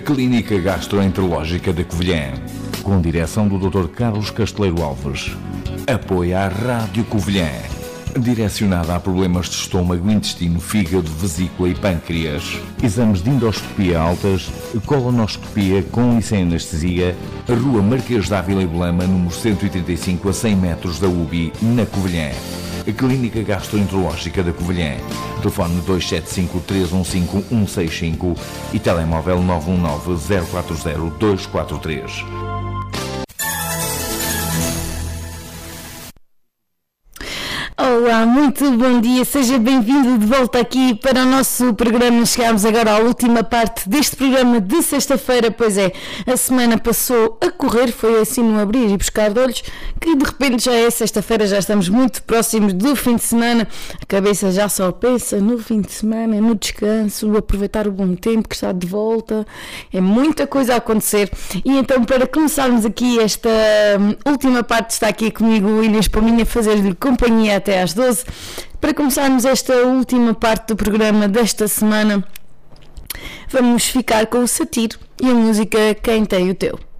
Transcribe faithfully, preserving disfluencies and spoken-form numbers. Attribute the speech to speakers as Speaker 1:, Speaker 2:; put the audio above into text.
Speaker 1: Clínica Gastroenterológica da Covilhã, com direção do doutor Carlos Casteleiro Alves. Apoia a Rádio Covilhã, direcionada a problemas de estômago, intestino, fígado, vesícula e pâncreas. Exames de endoscopia altas, colonoscopia com e sem anestesia. Rua Marquês de Ávila e Belema, número cento e oitenta e cinco, a cem metros da U B I, na Covilhã. A Clínica Gastroenterológica da Covilhã. Telefone dois sete cinco, três um cinco, um seis cinco e telemóvel nove um nove, zero quatro zero, dois quatro três.
Speaker 2: Olá, muito bom dia, seja bem-vindo de volta aqui para o nosso programa. Chegámos agora à última parte deste programa de sexta-feira. Pois é, a semana passou a correr, foi assim no abrir e buscar de olhos, que de repente já é sexta-feira, já estamos muito próximos do fim de semana. A cabeça já só pensa no fim de semana, no descanso, aproveitar o bom tempo que está de volta. É muita coisa a acontecer. E então, para começarmos aqui esta última parte, está aqui comigo o Inês Palminha, fazer-lhe companhia até às doze. Para começarmos esta última parte do programa desta semana, vamos ficar com o Satiro e a música Quem Tem o Teu.